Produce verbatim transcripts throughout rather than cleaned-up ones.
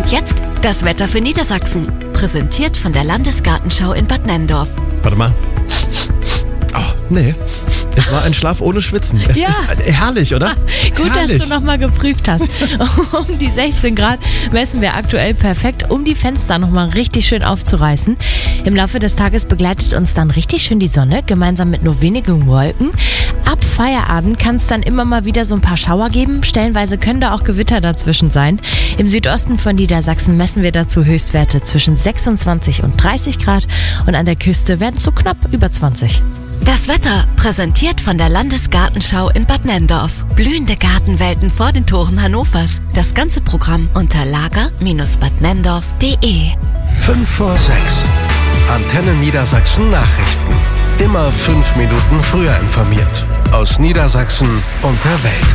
Und jetzt das Wetter für Niedersachsen. Präsentiert von der Landesgartenschau in Bad Nenndorf. Warte mal. Oh, nee. Es war ein Schlaf ohne Schwitzen. Es Ja. ist herrlich, oder? Gut, herrlich. dass du nochmal geprüft hast. Um die sechzehn Grad messen wir aktuell perfekt, um die Fenster nochmal richtig schön aufzureißen. Im Laufe des Tages begleitet uns dann richtig schön die Sonne, gemeinsam mit nur wenigen Wolken. Ab Feierabend kann es dann immer mal wieder so ein paar Schauer geben. Stellenweise können da auch Gewitter dazwischen sein. Im Südosten von Niedersachsen messen wir dazu Höchstwerte zwischen sechsundzwanzig und dreißig Grad und an der Küste werden es so knapp über zwanzig. Das Wetter präsentiert von der Landesgartenschau in Bad Nenndorf. Blühende Gartenwelten vor den Toren Hannovers. Das ganze Programm unter lager Bindestrich bad nenndorf punkt de. fünf vor sechs. Antenne Niedersachsen Nachrichten. Immer fünf Minuten früher informiert. Aus Niedersachsen und der Welt.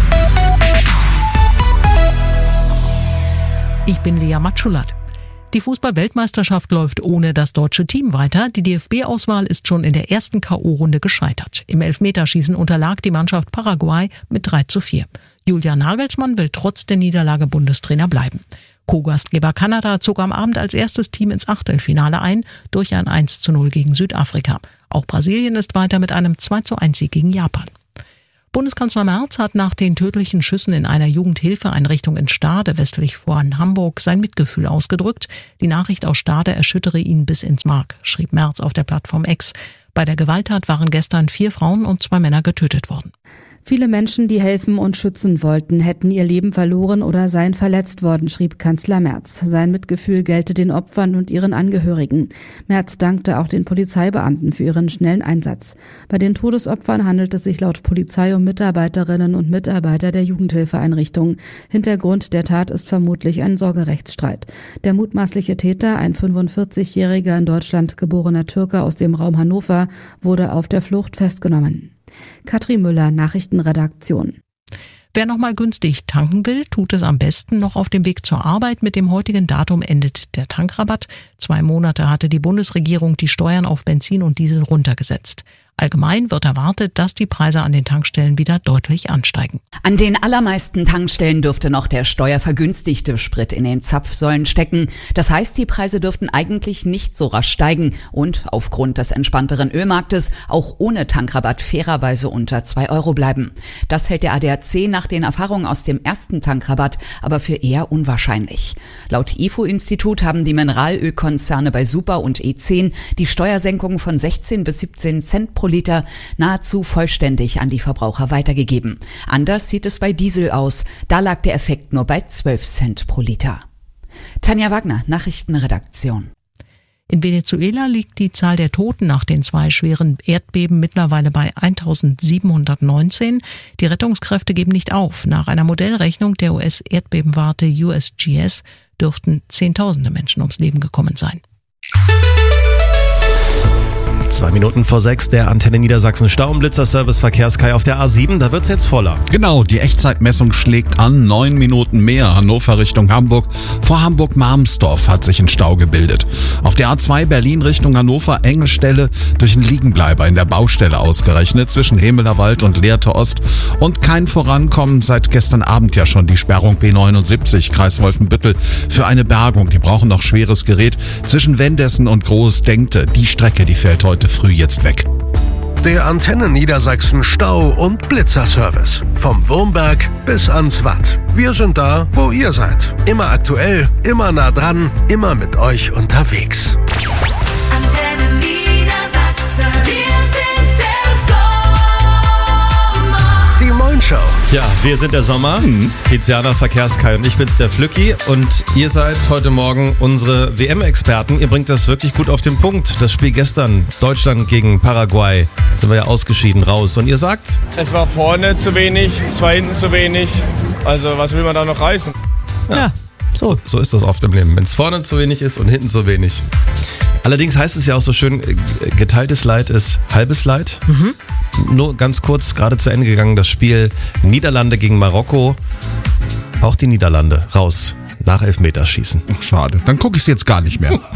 Ich bin Lea Matschulat. Die Fußball-Weltmeisterschaft läuft ohne das deutsche Team weiter. Die D F B-Auswahl ist schon in der ersten K O-Runde gescheitert. Im Elfmeterschießen unterlag die Mannschaft Paraguay mit drei zu vier. Julian Nagelsmann will trotz der Niederlage Bundestrainer bleiben. Co-Gastgeber Kanada zog am Abend als erstes Team ins Achtelfinale ein durch ein eins zu null gegen Südafrika. Auch Brasilien ist weiter mit einem zwei zu eins Sieg gegen Japan. Bundeskanzler Merz hat nach den tödlichen Schüssen in einer Jugendhilfeeinrichtung in Stade westlich von Hamburg sein Mitgefühl ausgedrückt. Die Nachricht aus Stade erschüttere ihn bis ins Mark, schrieb Merz auf der Plattform X. Bei der Gewalttat waren gestern vier Frauen und zwei Männer getötet worden. Viele Menschen, die helfen und schützen wollten, hätten ihr Leben verloren oder seien verletzt worden, schrieb Kanzler Merz. Sein Mitgefühl gelte den Opfern und ihren Angehörigen. Merz dankte auch den Polizeibeamten für ihren schnellen Einsatz. Bei den Todesopfern handelt es sich laut Polizei um Mitarbeiterinnen und Mitarbeiter der Jugendhilfeeinrichtung. Hintergrund der Tat ist vermutlich ein Sorgerechtsstreit. Der mutmaßliche Täter, ein fünfundvierzigjähriger in Deutschland geborener Türke aus dem Raum Hannover, wurde auf der Flucht festgenommen. Katrin Müller, Nachrichtenredaktion. Wer nochmal günstig tanken will, tut es am besten noch auf dem Weg zur Arbeit. Mit dem heutigen Datum endet der Tankrabatt. Zwei Monate hatte die Bundesregierung die Steuern auf Benzin und Diesel runtergesetzt. Allgemein wird erwartet, dass die Preise an den Tankstellen wieder deutlich ansteigen. An den allermeisten Tankstellen dürfte noch der steuervergünstigte Sprit in den Zapfsäulen stecken. Das heißt, die Preise dürften eigentlich nicht so rasch steigen und aufgrund des entspannteren Ölmarktes auch ohne Tankrabatt fairerweise unter zwei Euro bleiben. Das hält der A D A C nach den Erfahrungen aus dem ersten Tankrabatt aber für eher unwahrscheinlich. Laut I F O-Institut haben die Mineralölkonzerne bei Super und E zehn die Steuersenkung von sechzehn bis siebzehn Cent pro Liter nahezu vollständig an die Verbraucher weitergegeben. Anders sieht es bei Diesel aus. Da lag der Effekt nur bei zwölf Cent pro Liter. Tanja Wagner, Nachrichtenredaktion. In Venezuela liegt die Zahl der Toten nach den zwei schweren Erdbeben mittlerweile bei eintausendsiebenhundertneunzehn. Die Rettungskräfte geben nicht auf. Nach einer Modellrechnung der U S-Erdbebenwarte U S G S dürften Zehntausende Menschen ums Leben gekommen sein. Zwei Minuten vor sechs, der Antenne Niedersachsen Stau- und Blitzerservice Verkehrskai auf der A sieben, da wird's jetzt voller. Genau, die Echtzeitmessung schlägt an, neun Minuten mehr Hannover Richtung Hamburg. Vor Hamburg-Marmsdorf hat sich ein Stau gebildet. Auf der A zwei Berlin Richtung Hannover enge Stelle durch einen Liegenbleiber in der Baustelle ausgerechnet zwischen Hemelerwald und Lehrte Ost. Und kein Vorankommen, seit gestern Abend ja schon die Sperrung B neunundsiebzig Kreis Wolfenbüttel für eine Bergung. Die brauchen noch schweres Gerät zwischen Wendessen und Groß-Denkte. Die Strecke, die fällt heute früh jetzt weg. Der Antenne Niedersachsen Stau- und Blitzerservice. Vom Wurmberg bis ans Watt. Wir sind da, wo ihr seid. Immer aktuell, immer nah dran, immer mit euch unterwegs. Antenne Niedersachsen. Wir sind der Sommer. Die Moin Show. Ja, wir sind der Sommer, Tiziana Verkehrskai und ich bin's, der Flücki. Und ihr seid heute Morgen unsere W M-Experten. Ihr bringt das wirklich gut auf den Punkt. Das Spiel gestern, Deutschland gegen Paraguay, sind wir ja ausgeschieden, raus. Und ihr sagt? Es war vorne zu wenig, es war hinten zu wenig. Also was will man da noch reißen? Ja, ja. So, so ist das oft im Leben. Wenn es vorne zu wenig ist und hinten zu wenig. Allerdings heißt es ja auch so schön, geteiltes Leid ist halbes Leid. Mhm. Nur ganz kurz, gerade zu Ende gegangen, das Spiel Niederlande gegen Marokko. Auch die Niederlande raus nach Elfmeterschießen. Ach, schade, dann gucke ich es jetzt gar nicht mehr.